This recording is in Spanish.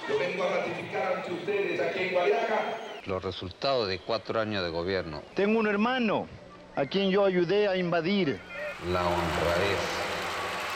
Yo vengo a ratificar ante ustedes aquí en Guadiaca los resultados de 4 años de gobierno. Tengo un hermano a quien yo ayudé a invadir. La honradez